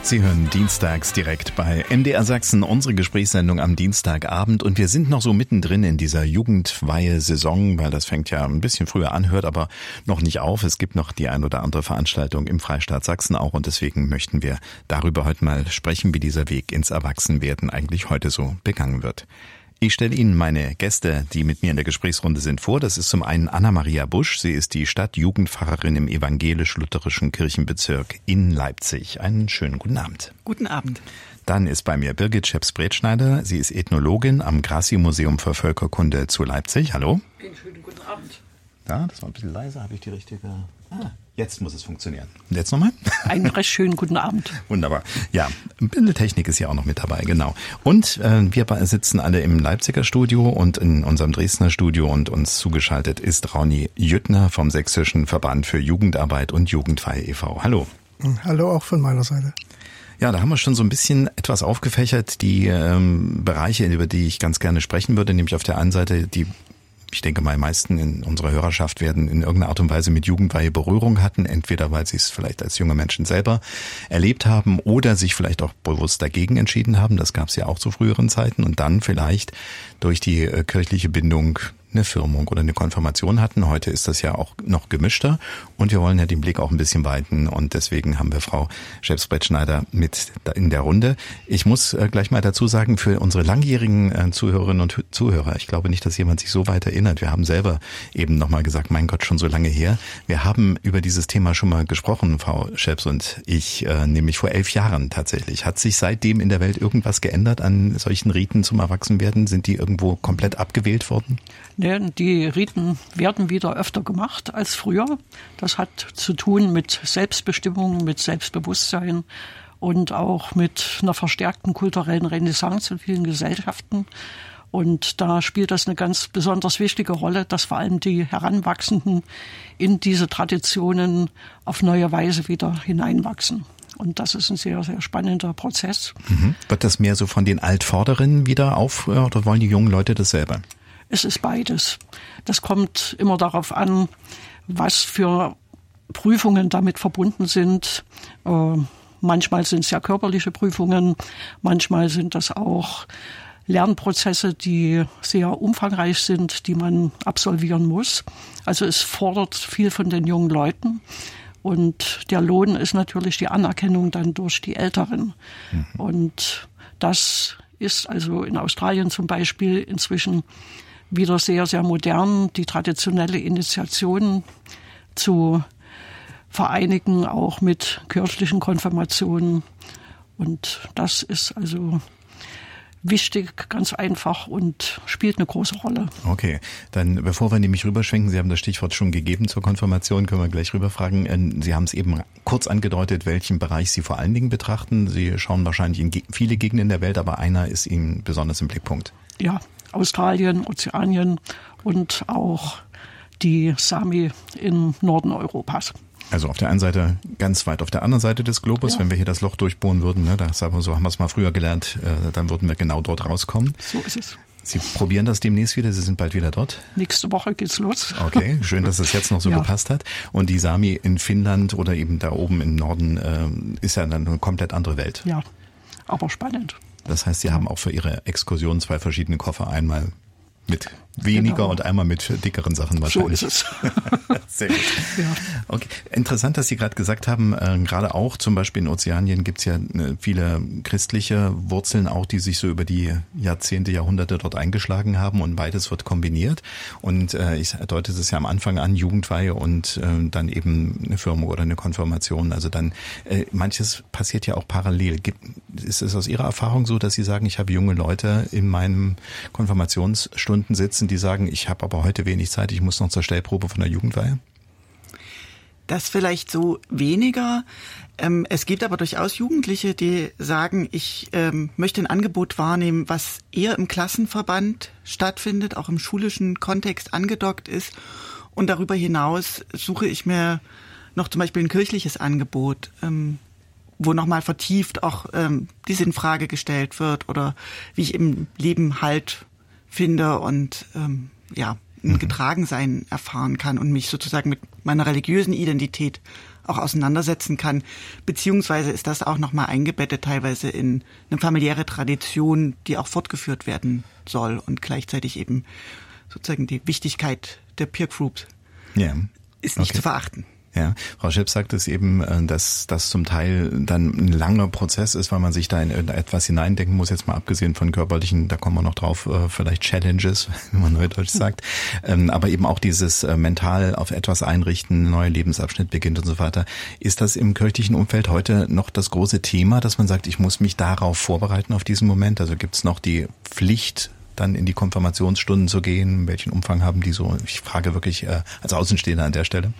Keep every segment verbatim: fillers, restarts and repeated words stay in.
Sie hören dienstags direkt bei M D R Sachsen unsere Gesprächssendung am Dienstagabend und wir sind noch so mittendrin in dieser Jugendweihe-Saison, weil das fängt ja ein bisschen früher an, hört aber noch nicht auf. Es gibt noch die ein oder andere Veranstaltung im Freistaat Sachsen auch und deswegen möchten wir darüber heute mal sprechen, wie dieser Weg ins Erwachsenwerden eigentlich heute so begangen wird. Ich stelle Ihnen meine Gäste, die mit mir in der Gesprächsrunde sind, vor. Das ist zum einen Anna-Maria Busch. Sie ist die Stadtjugendpfarrerin im evangelisch-lutherischen Kirchenbezirk in Leipzig. Einen schönen guten Abend. Guten Abend. Dann ist bei mir Birgit Scheps-Bretschneider. Sie ist Ethnologin am Grassi-Museum für Völkerkunde zu Leipzig. Hallo. Einen schönen guten Abend. Ja, das war ein bisschen leiser. Habe ich die richtige... Ah. Jetzt muss es funktionieren. Und jetzt nochmal? Einen recht schönen guten Abend. Wunderbar. Ja, ein bisschen Technik ist ja auch noch mit dabei, genau. Und äh, wir sitzen alle im Leipziger Studio und in unserem Dresdner Studio und uns zugeschaltet ist Ronny Jüttner vom Sächsischen Verband für Jugendarbeit und Jugendweihe e V Hallo. Hallo auch von meiner Seite. Ja, da haben wir schon so ein bisschen etwas aufgefächert, die ähm, Bereiche, über die ich ganz gerne sprechen würde, nämlich auf der einen Seite die Ich denke mal, die meisten in unserer Hörerschaft werden in irgendeiner Art und Weise mit Jugendweihe Berührung hatten, entweder weil sie es vielleicht als junge Menschen selber erlebt haben oder sich vielleicht auch bewusst dagegen entschieden haben. Das gab es ja auch zu früheren Zeiten und dann vielleicht durch die äh, kirchliche Bindung eine Firmung oder eine Konfirmation hatten. Heute ist das ja auch noch gemischter und wir wollen ja den Blick auch ein bisschen weiten und deswegen haben wir Frau Scheps-Bretschneider mit in der Runde. Ich muss gleich mal dazu sagen, für unsere langjährigen Zuhörerinnen und Zuhörer, ich glaube nicht, dass jemand sich so weit erinnert. Wir haben selber eben nochmal gesagt, mein Gott, schon so lange her. Wir haben über dieses Thema schon mal gesprochen, Frau Scheps und ich, nämlich vor elf Jahren tatsächlich. Hat sich seitdem in der Welt irgendwas geändert an solchen Riten zum Erwachsenwerden? Sind die irgendwo komplett abgewählt worden? Die Riten werden wieder öfter gemacht als früher. Das hat zu tun mit Selbstbestimmung, mit Selbstbewusstsein und auch mit einer verstärkten kulturellen Renaissance in vielen Gesellschaften. Und da spielt das eine ganz besonders wichtige Rolle, dass vor allem die Heranwachsenden in diese Traditionen auf neue Weise wieder hineinwachsen. Und das ist ein sehr, sehr spannender Prozess. Mhm. Wird das mehr so von den Altvorderen wieder auf, oder wollen die jungen Leute das selber? Es ist beides. Das kommt immer darauf an, was für Prüfungen damit verbunden sind. Äh, manchmal sind es ja körperliche Prüfungen, manchmal sind das auch Lernprozesse, die sehr umfangreich sind, die man absolvieren muss. Also es fordert viel von den jungen Leuten. Und der Lohn ist natürlich die Anerkennung dann durch die Älteren. Mhm. Und das ist also in Australien zum Beispiel inzwischen wieder sehr, sehr modern, die traditionelle Initiation zu vereinigen, auch mit kirchlichen Konfirmationen. Und das ist also wichtig, ganz einfach und spielt eine große Rolle. Okay, dann bevor wir nämlich rüberschwenken, Sie haben das Stichwort schon gegeben zur Konfirmation, können wir gleich rüberfragen. Sie haben es eben kurz angedeutet, welchen Bereich Sie vor allen Dingen betrachten. Sie schauen wahrscheinlich in viele Gegenden der Welt, aber einer ist Ihnen besonders im Blickpunkt. Ja, Australien, Ozeanien und auch die Sami im Norden Europas. Also auf der einen Seite ganz weit auf der anderen Seite des Globus, ja. Wenn wir hier das Loch durchbohren würden, ne, da sagen wir so, haben wir es mal früher gelernt, äh, dann würden wir genau dort rauskommen. So ist es. Sie probieren das demnächst wieder, Sie sind bald wieder dort? Nächste Woche geht's los. Okay, schön, dass es jetzt noch so ja. gepasst hat. Und die Sami in Finnland oder eben da oben im Norden äh, ist ja dann eine komplett andere Welt. Ja, aber spannend. Das heißt, Sie haben auch für Ihre Exkursion zwei verschiedene Koffer, einmal mit weniger genau. und einmal mit dickeren Sachen wahrscheinlich. So ist es. Sehr gut. Ja. Okay. Interessant, dass Sie gerade gesagt haben, äh, gerade auch zum Beispiel in Ozeanien gibt es ja äh, viele christliche Wurzeln auch, die sich so über die Jahrzehnte, Jahrhunderte dort eingeschlagen haben und beides wird kombiniert. Und äh, ich deute es ja am Anfang an, Jugendweihe und äh, dann eben eine Firmung oder eine Konfirmation. Also dann, äh, manches passiert ja auch parallel. Gibt, ist es aus Ihrer Erfahrung so, dass Sie sagen, ich habe junge Leute in meinen Konfirmationsstunden sitzen, die sagen, ich habe aber heute wenig Zeit, ich muss noch zur Stellprobe von der Jugendweihe? Das vielleicht so weniger. Ähm, es gibt aber durchaus Jugendliche, die sagen, ich ähm, möchte ein Angebot wahrnehmen, was eher im Klassenverband stattfindet, auch im schulischen Kontext angedockt ist. Und darüber hinaus suche ich mir noch zum Beispiel ein kirchliches Angebot, ähm, wo nochmal vertieft auch ähm, die Sinnfrage gestellt wird oder wie ich im Leben Halt finde und ähm, ja, ein mhm. Getragensein erfahren kann und mich sozusagen mit meiner religiösen Identität auch auseinandersetzen kann. Beziehungsweise ist das auch nochmal eingebettet teilweise in eine familiäre Tradition, die auch fortgeführt werden soll und gleichzeitig eben sozusagen die Wichtigkeit der Peer Groups ja. ist nicht okay. zu verachten. Ja, Frau Scheps sagt es eben, dass das zum Teil dann ein langer Prozess ist, weil man sich da in etwas hineindenken muss, jetzt mal abgesehen von körperlichen, da kommen wir noch drauf, vielleicht Challenges, wie man neudeutsch sagt, aber eben auch dieses mental auf etwas einrichten, neuer Lebensabschnitt beginnt und so weiter. Ist das im kirchlichen Umfeld heute noch das große Thema, dass man sagt, ich muss mich darauf vorbereiten auf diesen Moment? Also gibt es noch die Pflicht, dann in die Konfirmationsstunden zu gehen? Welchen Umfang haben die so? Ich frage wirklich als Außenstehender an der Stelle.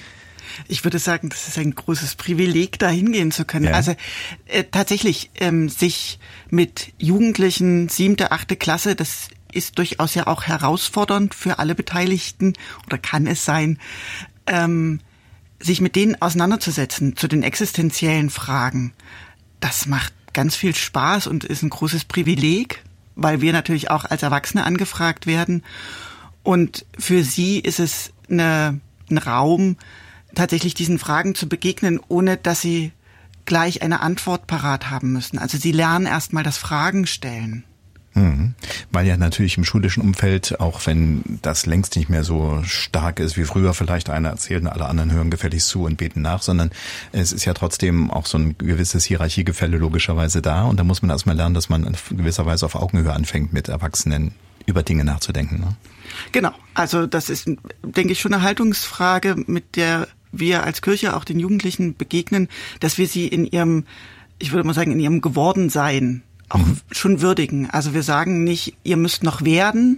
Ich würde sagen, das ist ein großes Privileg, da hingehen zu können. Ja. Also äh, tatsächlich ähm, sich mit Jugendlichen, siebte, achte Klasse, das ist durchaus ja auch herausfordernd für alle Beteiligten oder kann es sein, ähm, sich mit denen auseinanderzusetzen, zu den existenziellen Fragen. Das macht ganz viel Spaß und ist ein großes Privileg, weil wir natürlich auch als Erwachsene angefragt werden. Und für sie ist es eine, ein Raum, tatsächlich diesen Fragen zu begegnen, ohne dass sie gleich eine Antwort parat haben müssen. Also sie lernen erstmal das Fragen stellen. Mhm. Weil ja natürlich im schulischen Umfeld, auch wenn das längst nicht mehr so stark ist wie früher, vielleicht einer erzählt und alle anderen hören gefälligst zu und beten nach, sondern es ist ja trotzdem auch so ein gewisses Hierarchiegefälle logischerweise da und da muss man erstmal lernen, dass man in gewisser Weise auf Augenhöhe anfängt, mit Erwachsenen über Dinge nachzudenken. Ne? Genau, also das ist, denke ich, schon eine Haltungsfrage, mit der wir als Kirche auch den Jugendlichen begegnen, dass wir sie in ihrem, ich würde mal sagen, in ihrem Gewordensein auch mhm. schon würdigen. Also wir sagen nicht, ihr müsst noch werden,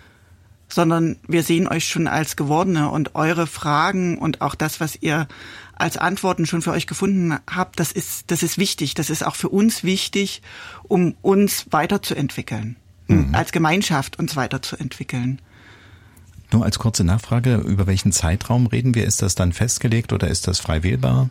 sondern wir sehen euch schon als Gewordene und eure Fragen und auch das, was ihr als Antworten schon für euch gefunden habt, das ist, das ist wichtig. Das ist auch für uns wichtig, um uns weiterzuentwickeln, mhm. als Gemeinschaft uns weiterzuentwickeln. Nur als kurze Nachfrage, über welchen Zeitraum reden wir? Ist das dann festgelegt oder ist das frei wählbar?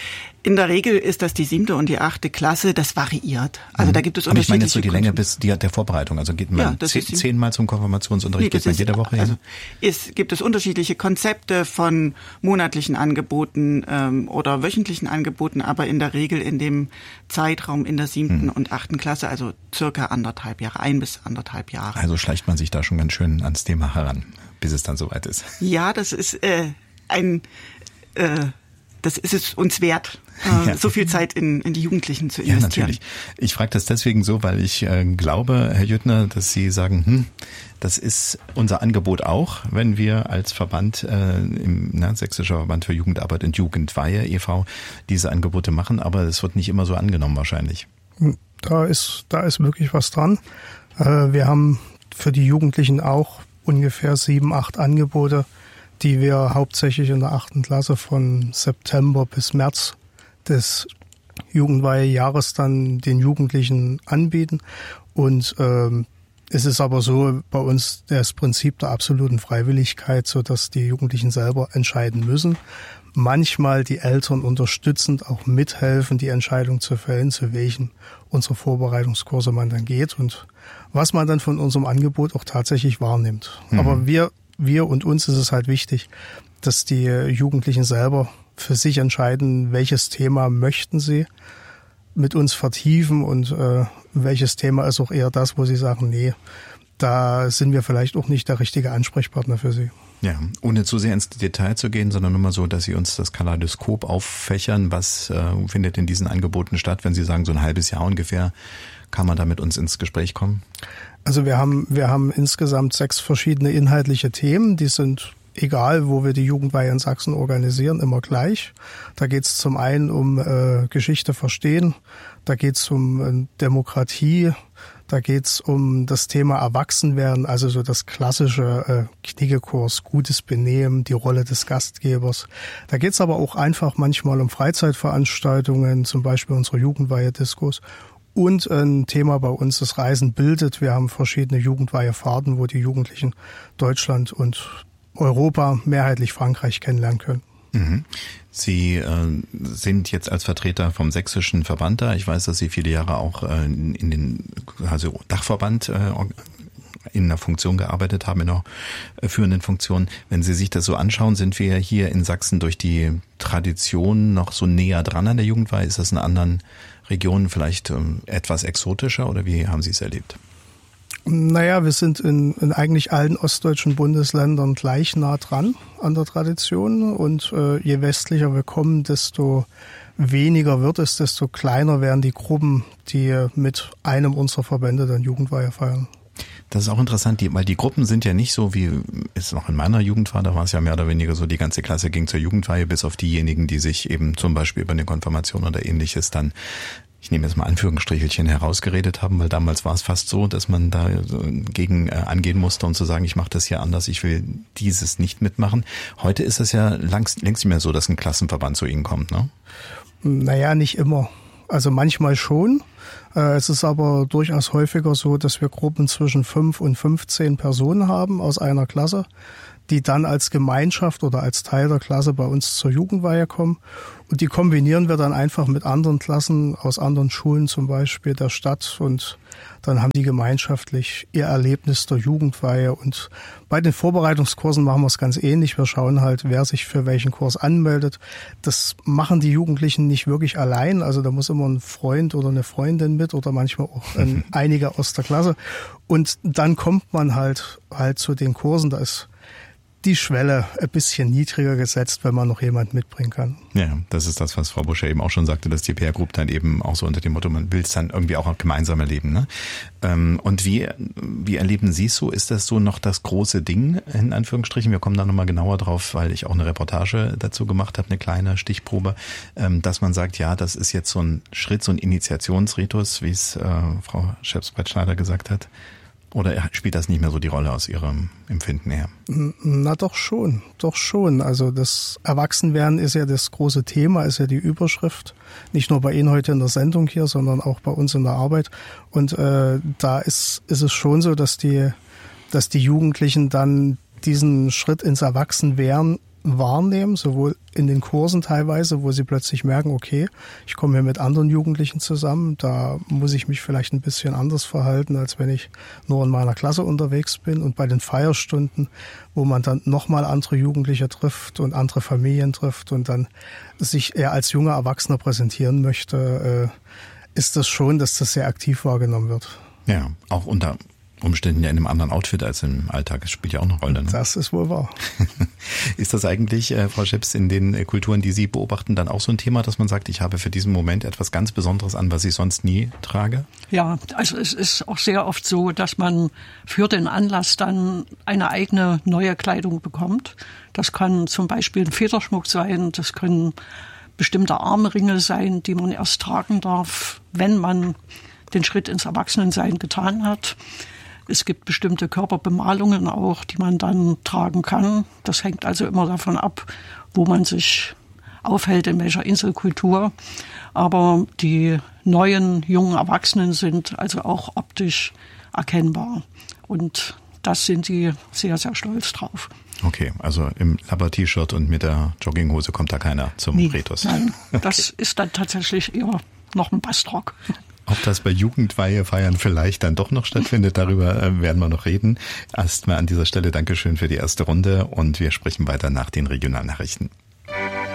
In der Regel ist das die siebte und die achte Klasse, das variiert. Also mhm. da gibt es unterschiedliche. Aber ich meine jetzt so die Länge bis die, der Vorbereitung. Also geht man ja, zehn, zehnmal zum Konfirmationsunterricht, nee, geht man jede Woche hin? Also es gibt es unterschiedliche Konzepte von monatlichen Angeboten ähm, oder wöchentlichen Angeboten, aber in der Regel in dem Zeitraum in der siebten mhm. und achten Klasse, also circa anderthalb Jahre, ein bis anderthalb Jahre. Also schleicht man sich da schon ganz schön ans Thema heran, bis es dann soweit ist. Ja, das ist äh, ein... Äh, Das ist es uns wert, äh, ja. so viel Zeit in, in die Jugendlichen zu investieren. Ja, natürlich. Ich frage das deswegen so, weil ich äh, glaube, Herr Jüttner, dass Sie sagen, hm, das ist unser Angebot auch, wenn wir als Verband, äh, im na, Sächsischer Verband für Jugendarbeit und Jugendweihe e V diese Angebote machen, aber es wird nicht immer so angenommen wahrscheinlich. Da ist, da ist wirklich was dran. Äh, wir haben für die Jugendlichen auch ungefähr sieben, acht Angebote, die wir hauptsächlich in der achten Klasse von September bis März des Jugendweihejahres dann den Jugendlichen anbieten. Und ähm, es ist aber so bei uns das Prinzip der absoluten Freiwilligkeit, so dass die Jugendlichen selber entscheiden müssen. Manchmal die Eltern unterstützend auch mithelfen, die Entscheidung zu fällen, zu welchen unserer Vorbereitungskurse man dann geht und was man dann von unserem Angebot auch tatsächlich wahrnimmt. Mhm. Aber wir Wir und uns ist es halt wichtig, dass die Jugendlichen selber für sich entscheiden, welches Thema möchten sie mit uns vertiefen und äh, welches Thema ist auch eher das, wo sie sagen, nee, da sind wir vielleicht auch nicht der richtige Ansprechpartner für sie. Ja, ohne zu sehr ins Detail zu gehen, sondern nur mal so, dass Sie uns das Kaleidoskop auffächern. Was äh, findet in diesen Angeboten statt? Wenn Sie sagen, so ein halbes Jahr ungefähr, kann man da mit uns ins Gespräch kommen? Also wir haben, wir haben insgesamt sechs verschiedene inhaltliche Themen, die sind egal, wo wir die Jugendweihe in Sachsen organisieren, immer gleich. Da geht es zum einen um äh, Geschichte verstehen, da geht es um äh, Demokratie, da geht es um das Thema Erwachsenwerden, also so das klassische äh, Kniggekurs, gutes Benehmen, die Rolle des Gastgebers. Da geht es aber auch einfach manchmal um Freizeitveranstaltungen, zum Beispiel unsere Jugendweihe-Diskos. Und ein Thema bei uns, das Reisen bildet. Wir haben verschiedene Jugendweihefahrten, wo die Jugendlichen Deutschland und Europa, mehrheitlich Frankreich, kennenlernen können. Mhm. Sie äh, sind jetzt als Vertreter vom Sächsischen Verband da. Ich weiß, dass Sie viele Jahre auch äh, in den also Dachverband äh, in einer Funktion gearbeitet haben, in einer führenden Funktion. Wenn Sie sich das so anschauen, sind wir hier in Sachsen durch die Tradition noch so näher dran an der Jugendweihe? Ist das in anderen Regionen vielleicht ähm, etwas exotischer oder wie haben Sie es erlebt? Naja, wir sind in, in eigentlich allen ostdeutschen Bundesländern gleich nah dran an der Tradition und äh, je westlicher wir kommen, desto weniger wird es, desto kleiner werden die Gruppen, die mit einem unserer Verbände dann Jugendweihe feiern. Das ist auch interessant, die, weil die Gruppen sind ja nicht so, wie es noch in meiner Jugend war, da war es ja mehr oder weniger so, die ganze Klasse ging zur Jugendweihe, bis auf diejenigen, die sich eben zum Beispiel über eine Konfirmation oder ähnliches dann, ich nehme jetzt mal Anführungsstrichelchen, herausgeredet haben, weil damals war es fast so, dass man da gegen äh, angehen musste und zu sagen, ich mache das hier anders, ich will dieses nicht mitmachen. Heute ist es ja längst, längst nicht mehr so, dass ein Klassenverband zu Ihnen kommt, ne? Naja, nicht immer. Also manchmal schon. Äh, es ist aber durchaus häufiger so, dass wir Gruppen zwischen fünf und fünfzehn Personen haben aus einer Klasse, die dann als Gemeinschaft oder als Teil der Klasse bei uns zur Jugendweihe kommen. Und die kombinieren wir dann einfach mit anderen Klassen aus anderen Schulen zum Beispiel der Stadt. Und dann haben die gemeinschaftlich ihr Erlebnis der Jugendweihe. Und bei den Vorbereitungskursen machen wir es ganz ähnlich. Wir schauen halt, wer sich für welchen Kurs anmeldet. Das machen die Jugendlichen nicht wirklich allein. Also da muss immer ein Freund oder eine Freundin mit oder manchmal auch ein, einige aus der Klasse. Und dann kommt man halt halt zu den Kursen. Da ist die Schwelle ein bisschen niedriger gesetzt, wenn man noch jemand mitbringen kann. Ja, das ist das, was Frau Buscher eben auch schon sagte, dass die Peer Group dann eben auch so unter dem Motto, man will es dann irgendwie auch gemeinsam erleben. Ne? Und wie, wie erleben Sie es so? Ist das so noch das große Ding, in Anführungsstrichen? Wir kommen da nochmal genauer drauf, weil ich auch eine Reportage dazu gemacht habe, eine kleine Stichprobe, dass man sagt, ja, das ist jetzt so ein Schritt, so ein Initiationsritus, wie es äh, Frau Scheps-Brettschneider gesagt hat. Oder spielt das nicht mehr so die Rolle aus Ihrem Empfinden her? Na doch schon, doch schon. Also das Erwachsenwerden ist ja das große Thema, ist ja die Überschrift. Nicht nur bei Ihnen heute in der Sendung hier, sondern auch bei uns in der Arbeit. Und äh, da ist, ist es schon so, dass die, dass die Jugendlichen dann diesen Schritt ins Erwachsenwerden wahrnehmen, sowohl in den Kursen teilweise, wo sie plötzlich merken, okay, ich komme hier mit anderen Jugendlichen zusammen, da muss ich mich vielleicht ein bisschen anders verhalten, als wenn ich nur in meiner Klasse unterwegs bin. Und bei den Feierstunden, wo man dann nochmal andere Jugendliche trifft und andere Familien trifft und dann sich eher als junger Erwachsener präsentieren möchte, ist das schon, dass das sehr aktiv wahrgenommen wird. Ja, auch unter Umständen ja in einem anderen Outfit als im Alltag. Das spielt ja auch eine Rolle. Ne? Das ist wohl wahr. Ist das eigentlich, äh, Frau Scheps, in den Kulturen, die Sie beobachten, dann auch so ein Thema, dass man sagt, ich habe für diesen Moment etwas ganz Besonderes an, was ich sonst nie trage? Ja, also es ist auch sehr oft so, dass man für den Anlass dann eine eigene neue Kleidung bekommt. Das kann zum Beispiel ein Federschmuck sein, das können bestimmte Armringe sein, die man erst tragen darf, wenn man den Schritt ins Erwachsenensein getan hat. Es gibt bestimmte Körperbemalungen auch, die man dann tragen kann. Das hängt also immer davon ab, wo man sich aufhält, in welcher Inselkultur. Aber die neuen, jungen Erwachsenen sind also auch optisch erkennbar. Und das sind die sehr, sehr stolz drauf. Okay, also im Labber-T-Shirt und mit der Jogginghose kommt da keiner zum Nie, Ritus. Nein, okay. Das ist dann tatsächlich eher noch ein Bastrock. Ob das bei Jugendweihe feiern vielleicht dann doch noch stattfindet, darüber werden wir noch reden. Erstmal an dieser Stelle Dankeschön für die erste Runde und wir sprechen weiter nach den Regionalnachrichten.